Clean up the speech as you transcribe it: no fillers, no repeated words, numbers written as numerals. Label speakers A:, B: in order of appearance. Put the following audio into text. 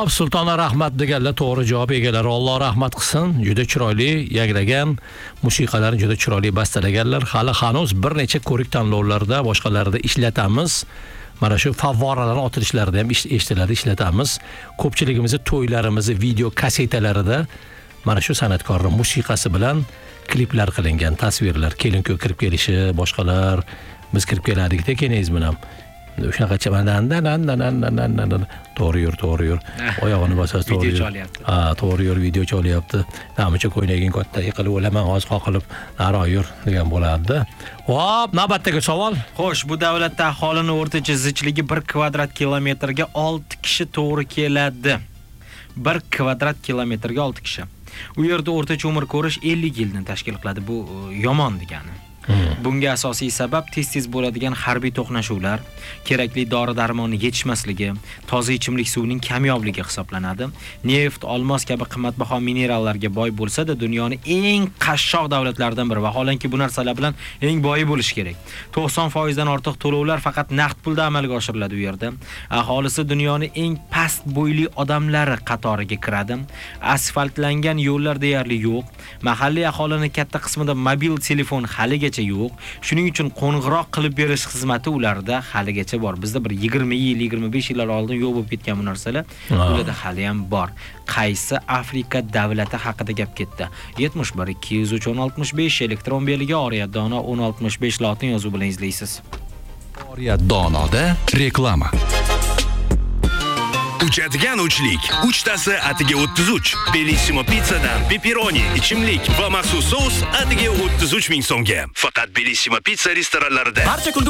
A: Xo'p, Sultona rahmat deganlar to'g'ri javob egalari. Alloh rahmat qilsin. Juda chiroyli yagragan, musiqalarni juda chiroyli bastalaganlar. Hali hanuz bir necha ko'rik tanlovlarda, boshqalarida ishlatamiz. Mana shu favvoralarning otilishlarida ham eshitilarida ishlatamiz. Ko'pchiligimizni to'ylarimizni video kasetalarida mana shu san'atkorning musiqasi bilan kliplar qilingan, tasvirlar, kelin-kuyov kirib kelishi, boshqalar biz kirib keladikda kelingiz bilan. O'shaqa chamandan to'g'ri yur. Oyog'ini bosasiz to'g'ri yur. To'g'ri yur, video cholyapti. Namicha ko'ynaging katta yiqilib o'laman, hozir qoqilib, naro yur degan bo'ladi. Hop, navbatdagi savol.
B: Xo'sh, bu davlatda aholini o'rtacha zichligi 1 kvadrat kilometrga 6 kishi to'g'ri keladi. 1 kvadrat kilometrga 6 kishi. U yerda o'rtacha umr ko'rish 50 yilni tashkil qiladi. Bu yomon degani. Bunga asosiy sabab tez-tez bo'ladigan harbiy to'qnashuvlar, kerakli dori-darmonning yetishmasligi, toza ichimlik suvining kamyobligi hisoblanadi. Neft, olmos kabi qimmatbaho minerallarga boy bo'lsa-da, dunyoning eng qashshoq davlatlaridan biri. Vaholanki bu narsalar bilan eng boyi bo'lish kerak. 90% dan ortiq to'lovlar faqat naqd pulda amalga oshiriladi u yerda. Aholisi dunyoning eng past bo'yli odamlari qatoriga kiradi. Asfaltlangan yo'llar deyarli yo'q. Mahalliy aholining katta qismida mobil telefon haligacha yo'q. Shuning uchun qo'ng'iroq qilib berish xizmati ularda haligacha bor. Bizda bir 20 yil, 25 yillar oldin yo'q bo'lib ketgan bu narsalar ularda hali ham bor. Qaysi Afrika davlati haqida gap ketdi? 71 203 1065 elektron belgiga Oriyat Dono 1065 lotin yozuv bilan izlaysiz.
C: Oriyat Donoda reklama.
D: Uchadigan uchlik. Uchtasi atiga 33. Bellissimo pizzadan pepperoni, ichimlik va maxsus sous atiga 33 ming so'mga. Faqat Bellissimo pizza restoranlarida.
B: Barcha